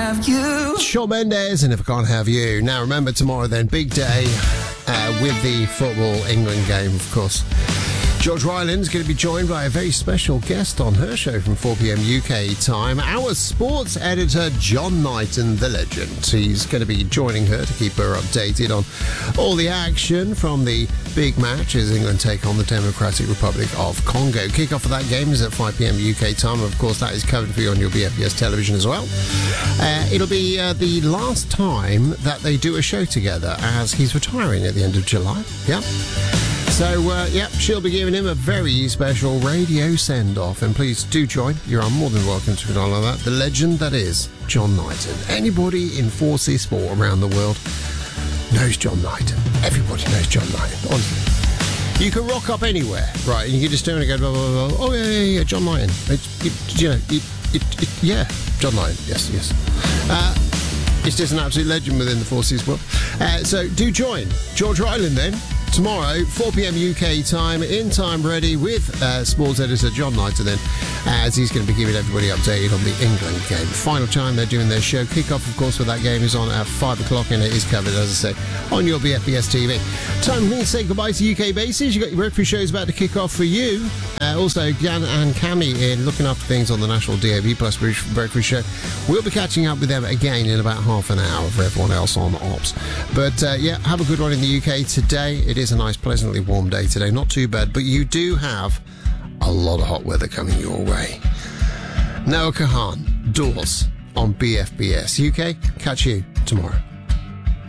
have you. Shawn Mendes, and If I Can't Have You. Now remember, tomorrow then, big day with the football England game, of course. George Ryland's going to be joined by a very special guest on her show from 4pm UK time. Our sports editor, John Knighton, the legend. He's going to be joining her to keep her updated on all the action from the big match as England take on the Democratic Republic of Congo. Kick-off of that game is at 5pm UK time. Of course, that is covered for you on your BFBS television as well. It'll be the last time that they do a show together as he's retiring at the end of July. Yeah. So, she'll be giving him a very special radio send-off. And please do join. You're more than welcome to follow that. The legend that is John Knighton. Anybody in 4C sport around the world knows John Knighton. Everybody knows John Knighton, honestly. You can rock up anywhere, right? And you can just turn and go, blah, blah, blah. Oh, yeah, John Knighton. Yeah, John Knighton. Yes. He's just an absolute legend within the 4C sport. So do join George Ryland then. Tomorrow, 4pm UK time, in time ready with sports editor John Knighton then, as he's going to be giving everybody updated on the England game. Final time they're doing their show. Kick-off, of course, for that game is on at 5 o'clock, and it is covered, as I say, on your BFBS TV. Time for me to say goodbye to UK bases. You've got your breakfast shows about to kick off for you. Also, Gan and Cami in looking after things on the National DAB Plus breakfast show. We'll be catching up with them again in about half an hour for everyone else on Ops. But, have a good one in the UK today. It is a nice, pleasantly warm day today. Not too bad, but you do have a lot of hot weather coming your way. Noah Kahan, Doors on BFBS UK. Catch you tomorrow.